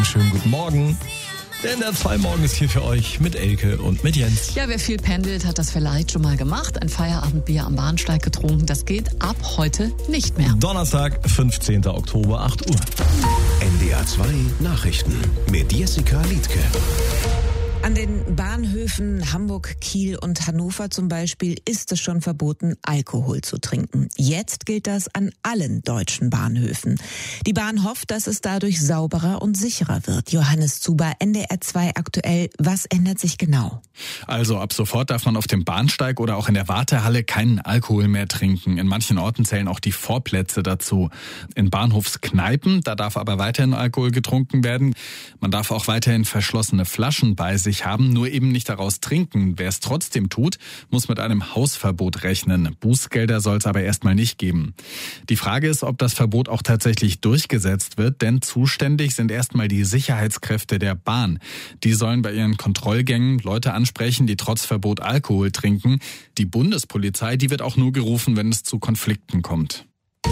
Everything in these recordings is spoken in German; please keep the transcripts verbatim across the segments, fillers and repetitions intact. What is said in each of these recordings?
Schönen guten Morgen. Der N D R zwei Morgen ist hier für euch mit Elke und mit Jens. Ja, wer viel pendelt, hat das vielleicht schon mal gemacht. Ein Feierabendbier am Bahnsteig getrunken. Das geht ab heute nicht mehr. Donnerstag, fünfzehnten Oktober, acht Uhr. N D R zwei Nachrichten mit Jessica Liedke. An den Bahnhöfen Hamburg, Kiel und Hannover zum Beispiel ist es schon verboten, Alkohol zu trinken. Jetzt gilt das an allen deutschen Bahnhöfen. Die Bahn hofft, dass es dadurch sauberer und sicherer wird. Johannes Zuber, N D R zwei aktuell. Was ändert sich genau? Also ab sofort darf man auf dem Bahnsteig oder auch in der Wartehalle keinen Alkohol mehr trinken. In manchen Orten zählen auch die Vorplätze dazu. In Bahnhofskneipen, da darf aber weiterhin Alkohol getrunken werden. Man darf auch weiterhin verschlossene Flaschen bei sich haben, nur eben nicht daraus trinken. Wer es trotzdem tut, muss mit einem Hausverbot rechnen. Bußgelder soll es aber erstmal nicht geben. Die Frage ist, ob das Verbot auch tatsächlich durchgesetzt wird, denn zuständig sind erstmal die Sicherheitskräfte der Bahn. Die sollen bei ihren Kontrollgängen Leute ansprechen, die trotz Verbot Alkohol trinken. Die Bundespolizei, die wird auch nur gerufen, wenn es zu Konflikten kommt.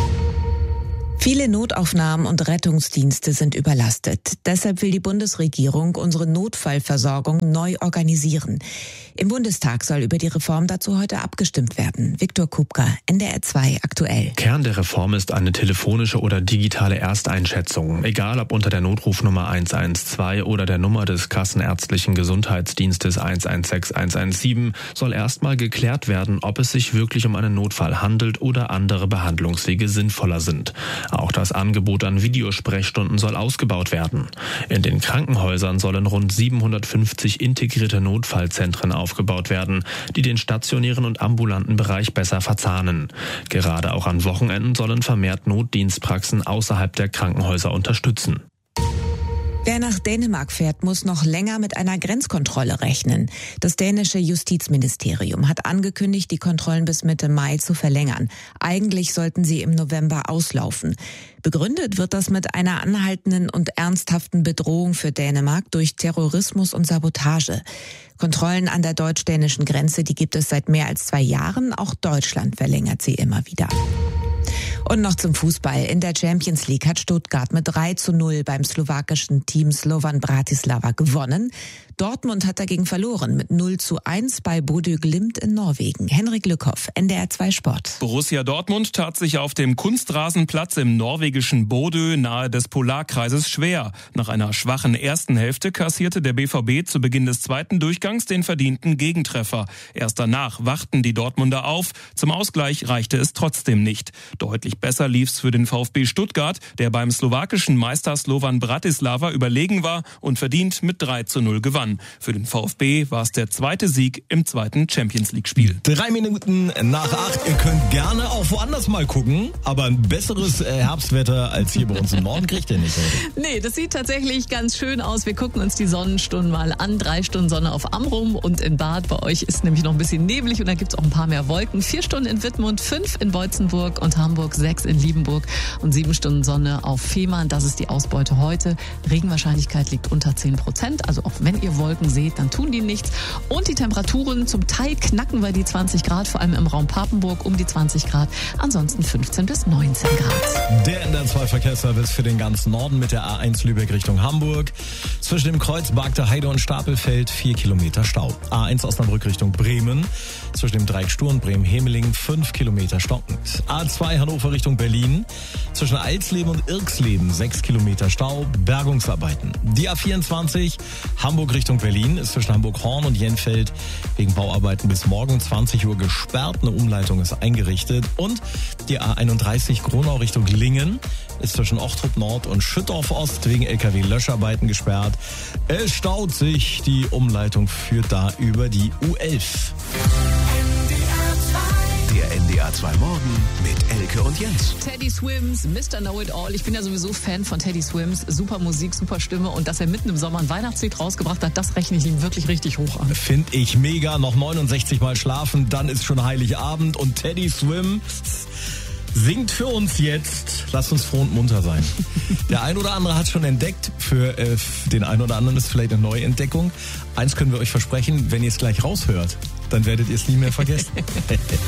Viele Notaufnahmen und Rettungsdienste sind überlastet. Deshalb will die Bundesregierung unsere Notfallversorgung neu organisieren. Im Bundestag soll über die Reform dazu heute abgestimmt werden. Viktor Kupka, N D R zwei aktuell. Kern der Reform ist eine telefonische oder digitale Ersteinschätzung. Egal ob unter der Notrufnummer eins eins zwei oder der Nummer des Kassenärztlichen Gesundheitsdienstes eins eins sechs eins eins sieben soll erstmal geklärt werden, ob es sich wirklich um einen Notfall handelt oder andere Behandlungswege sinnvoller sind. Auch das Angebot an Videosprechstunden soll ausgebaut werden. In den Krankenhäusern sollen rund siebenhundertfünfzig integrierte Notfallzentren aufgebaut werden, die den stationären und ambulanten Bereich besser verzahnen. Gerade auch an Wochenenden sollen vermehrt Notdienstpraxen außerhalb der Krankenhäuser unterstützen. Wer nach Dänemark fährt, muss noch länger mit einer Grenzkontrolle rechnen. Das dänische Justizministerium hat angekündigt, die Kontrollen bis Mitte Mai zu verlängern. Eigentlich sollten sie im November auslaufen. Begründet wird das mit einer anhaltenden und ernsthaften Bedrohung für Dänemark durch Terrorismus und Sabotage. Kontrollen an der deutsch-dänischen Grenze, die gibt es seit mehr als zwei Jahren. Auch Deutschland verlängert sie immer wieder. Und noch zum Fußball. In der Champions League hat Stuttgart mit drei zu null beim slowakischen Team Slovan Bratislava gewonnen. Dortmund hat dagegen verloren mit null zu eins bei Bodø Glimt in Norwegen. Henrik Lückhoff, N D R zwei Sport. Borussia Dortmund tat sich auf dem Kunstrasenplatz im norwegischen Bodø nahe des Polarkreises schwer. Nach einer schwachen ersten Hälfte kassierte der B V B zu Beginn des zweiten Durchgangs den verdienten Gegentreffer. Erst danach wachten die Dortmunder auf. Zum Ausgleich reichte es trotzdem nicht. Deutlich besser lief's für den VfB Stuttgart, der beim slowakischen Meister Slovan Bratislava überlegen war und verdient mit drei zu null gewann. Für den VfB war es der zweite Sieg im zweiten Champions-League-Spiel. Drei Minuten nach acht. Ihr könnt gerne auch woanders mal gucken, aber ein besseres Herbstwetter als hier bei uns im Norden kriegt ihr nicht heute. Nee, das sieht tatsächlich ganz schön aus. Wir gucken uns die Sonnenstunden mal an. Drei Stunden Sonne auf Amrum und in Bad. Bei euch ist nämlich noch ein bisschen neblig und da gibt es auch ein paar mehr Wolken. Vier Stunden in Wittmund, fünf in Beutzenburg und Hamburg, sechs in Liebenburg und sieben Stunden Sonne auf Fehmarn. Das ist die Ausbeute heute. Regenwahrscheinlichkeit liegt unter zehn Prozent. Also auch wenn ihr Wolken seht, dann tun die nichts. Und die Temperaturen, zum Teil knacken wir die zwanzig Grad, vor allem im Raum Papenburg um die zwanzig Grad. Ansonsten fünfzehn bis neunzehn Grad. Der N D R zwei Verkehrsservice für den ganzen Norden mit der A eins Lübeck Richtung Hamburg. Zwischen dem Kreuz Bargter Heide und Stapelfeld vier Kilometer Stau. A eins Osnabrück Richtung Bremen. Zwischen dem Dreieck Stur und Bremen-Hemeling fünf Kilometer stockend. A zwei Hannover Richtung Berlin. Zwischen Alsleben und Irksleben sechs Kilometer Stau. Bergungsarbeiten. Die A vierundzwanzig Hamburg Richtung Berlin ist zwischen Hamburg-Horn und Jenfeld wegen Bauarbeiten bis morgen zwanzig Uhr gesperrt. Eine Umleitung ist eingerichtet. Und die A einunddreißig Gronau Richtung Lingen ist zwischen Ochtrup Nord und Schüttorf Ost wegen L K W-Löscharbeiten gesperrt. Es staut sich. Die Umleitung führt da über die U elf. Der N D R zwei Morgen mit Elke und Jens. Teddy Swims, Mister Know-It-All. Ich bin ja sowieso Fan von Teddy Swims. Super Musik, super Stimme. Und dass er mitten im Sommer ein Weihnachtslied rausgebracht hat, das rechne ich ihm wirklich richtig hoch an. Finde ich mega. Noch neunundsechzig Mal schlafen, dann ist schon Heiligabend. Und Teddy Swim singt für uns jetzt. Lasst uns froh und munter sein. Der ein oder andere hat schon entdeckt. Für äh, den einen oder anderen ist vielleicht eine Neuentdeckung. Eins können wir euch versprechen, wenn ihr es gleich raushört, dann werdet ihr es nie mehr vergessen.